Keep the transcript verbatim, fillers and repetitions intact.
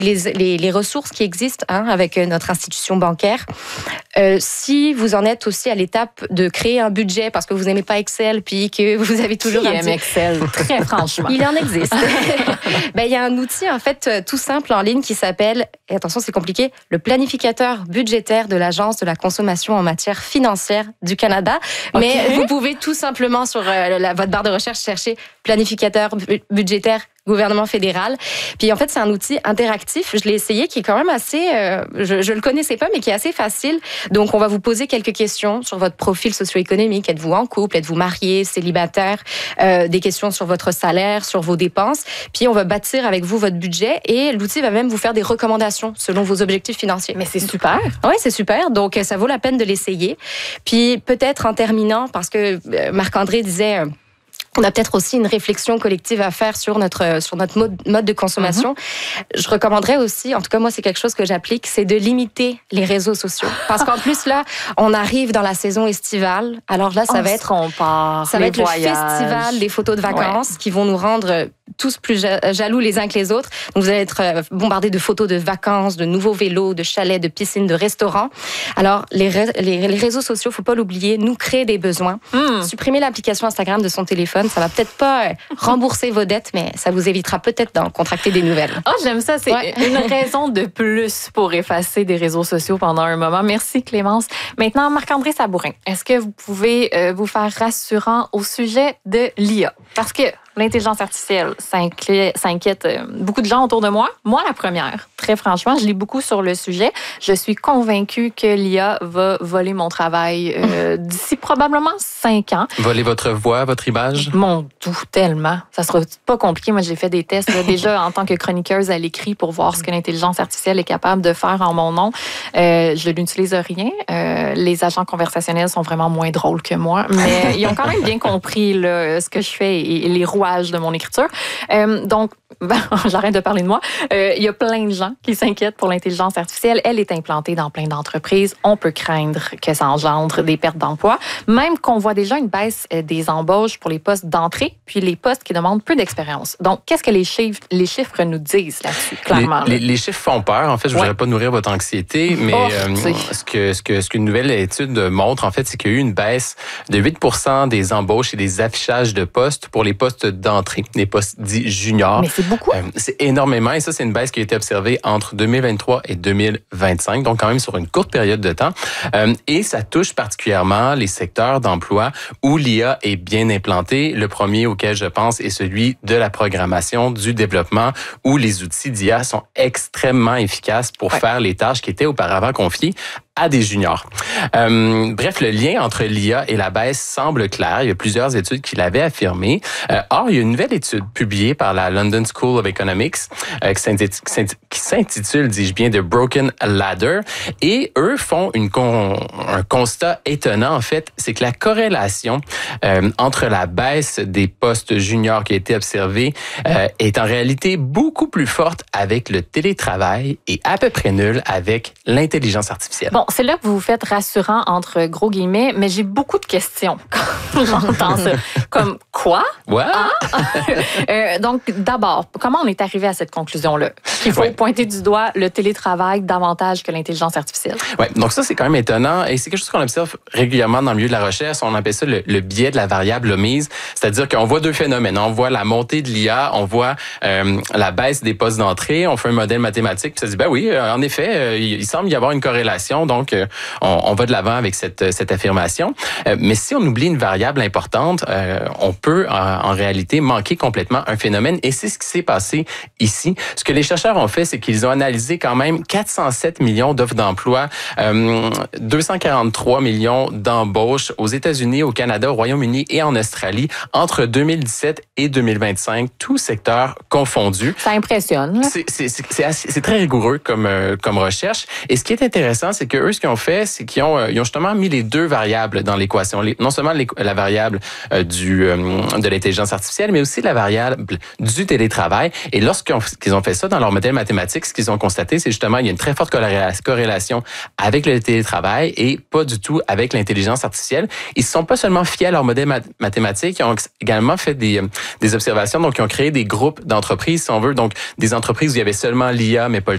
les, les, les ressources qui existent hein, avec notre institution bancaire. Euh, si vous en êtes aussi à l'étape de créer un budget parce que vous n'aimez pas Excel puis que vous avez toujours Qui un aime petit... Excel, très franchement. Il en existe. Ben, il y a un outil en fait tout simple en ligne qui s'appelle, et attention c'est compliqué, le planificateur budgétaire de l'Agence de la consommation en matière financière du Canada. Mais Okay. vous pouvez tout simplement sur euh, la, votre barre de recherche chercher planificateur bu- budgétaire gouvernement fédéral. Puis en fait, c'est un outil interactif. Je l'ai essayé, qui est quand même assez... Euh, je, je le connaissais pas, mais qui est assez facile. Donc, on va vous poser quelques questions sur votre profil socio-économique. Êtes-vous en couple? Êtes-vous marié? Célibataire? Euh, des questions sur votre salaire, sur vos dépenses. Puis, on va bâtir avec vous votre budget et l'outil va même vous faire des recommandations selon vos objectifs financiers. Mais c'est super. Oui, c'est super. Donc, ça vaut la peine de l'essayer. Puis, peut-être en terminant, parce que Marc-André disait... Euh, on a peut-être aussi une réflexion collective à faire sur notre, sur notre mode, mode de consommation. Mm-hmm. Je recommanderais aussi, en tout cas moi c'est quelque chose que j'applique, c'est de limiter les réseaux sociaux. Parce qu'en plus là, on arrive dans la saison estivale. Alors là, ça on va être, part, ça va être voyages. le festival des photos de vacances ouais. qui vont nous rendre tous plus jaloux les uns que les autres. Donc vous allez être bombardés de photos de vacances, de nouveaux vélos, de chalets, de piscines, de restaurants. Alors les, les, les réseaux sociaux, faut pas l'oublier, nous créent des besoins. Mm. Supprimer l'application Instagram de son téléphone, ça va peut-être pas rembourser vos dettes, mais ça vous évitera peut-être d'en contracter des nouvelles. Oh, j'aime ça. C'est ouais. une raison de plus pour effacer des réseaux sociaux pendant un moment. Merci, Clémence. Maintenant, Marc-André Sabourin, est-ce que vous pouvez euh, vous faire rassurant au sujet de l'I A? Parce que l'intelligence artificielle, ça inquiète beaucoup de gens autour de moi. Moi, la première, très franchement, je lis beaucoup sur le sujet. Je suis convaincue que l'I A va voler mon travail euh, d'ici probablement cinq ans. Voler votre voix, votre image? Mon doux, tellement. Ça sera pas compliqué. Moi, j'ai fait des tests là, déjà en tant que chroniqueuse à l'écrit pour voir ce que l'intelligence artificielle est capable de faire en mon nom. Euh, je n'utilise rien. Euh, les agents conversationnels sont vraiment moins drôles que moi, mais ils ont quand même bien compris là, ce que je fais et, et les rouages de mon écriture. Euh, donc, ben, j'arrête de parler de moi. Euh, il y a plein de gens qui s'inquiètent pour l'intelligence artificielle. Elle est implantée dans plein d'entreprises. On peut craindre que ça engendre des pertes d'emploi. Même qu'on voit déjà une baisse des embauches pour les postes d'entrée, puis les postes qui demandent peu d'expérience. Donc, qu'est-ce que les chiffres, les chiffres nous disent là-dessus, clairement? Les, les, les chiffres font peur. En fait, je ne voudrais ouais. pas nourrir votre anxiété, mais oh, euh, ce, que, ce, que, ce qu'une nouvelle étude montre, en fait, c'est qu'il y a eu une baisse de huit pour cent des embauches et des affichages de postes pour les postes d'entrée, les postes dits juniors. Mais c'est beaucoup. Euh, c'est énormément, et ça, c'est une baisse qui a été observée entre deux mille vingt-trois et deux mille vingt-cinq, donc quand même sur une courte période de temps. Euh, et ça touche particulièrement les secteurs d'emploi où l'I A est bien implantée. Le premier auquel je pense est celui de la programmation, du développement, où les outils d'I A sont extrêmement efficaces pour ouais. faire les tâches qui étaient auparavant confiées à des juniors. Euh, bref, le lien entre l'I A et la baisse semble clair. Il y a plusieurs études qui l'avaient affirmé. Euh, or, il y a une nouvelle étude publiée par la London School of Economics euh, qui, s'intitule, qui s'intitule, dis-je bien, The Broken Ladder. Et eux font une con, un constat étonnant, en fait, c'est que la corrélation euh, entre la baisse des postes juniors qui a été observée euh, est en réalité beaucoup plus forte avec le télétravail et à peu près nulle avec l'intelligence artificielle. Bon, c'est là que vous vous faites rassurant entre gros guillemets, mais j'ai beaucoup de questions quand j'entends ça. Comme quoi? Ouais. Ah? euh, donc, d'abord, comment on est arrivé à cette conclusion-là? Qu'il faut ouais. pointer du doigt le télétravail davantage que l'intelligence artificielle. Oui, donc ça, c'est quand même étonnant et c'est quelque chose qu'on observe régulièrement dans le milieu de la recherche. On appelle ça le, le biais de la variable omise. C'est-à-dire qu'on voit deux phénomènes. On voit la montée de l'I A, on voit euh, la baisse des postes d'entrée, on fait un modèle mathématique, puis ça se dit, ben oui, en effet, euh, il, il semble y avoir une corrélation, donc euh, on, on va de l'avant avec cette, cette affirmation. Euh, mais si on oublie une variable importante, euh, on peut en, en réalité manquer complètement un phénomène et c'est ce qui s'est passé ici. Ce que les chercheurs ont fait, c'est qu'ils ont analysé quand même quatre cent sept millions d'offres d'emploi, euh, deux cent quarante-trois millions d'embauches aux États-Unis, au Canada, au Royaume-Uni et en Australie entre deux mille dix-sept et deux mille vingt-cinq, tous secteurs confondus. Ça impressionne. C'est, c'est, c'est, c'est, assez, c'est très rigoureux comme, euh, comme recherche. Et ce qui est intéressant, c'est que eux, ce qu'ils ont fait, c'est qu'ils ont, ils ont justement mis les deux variables dans l'équation. Les, non seulement les, la variable euh, du, euh, de l'intelligence artificielle, mais aussi la variable du télétravail. Et lorsqu'ils ont fait ça dans leur modèle mathématique, ce qu'ils ont constaté, c'est justement qu'il y a une très forte corrélation avec le télétravail et pas du tout avec l'intelligence artificielle. Ils ne se sont pas seulement fiés à leur modèle mat- mathématique, ils ont également fait des, des observations, donc ils ont créé des groupes d'entreprises, si on veut, donc des entreprises où il y avait seulement l'I A, mais pas le